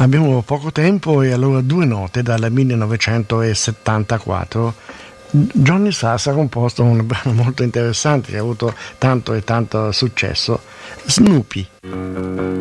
Abbiamo poco tempo e allora due note dal 1974. Johnny Sass ha composto un brano molto interessante che ha avuto tanto e tanto successo, Snoopy.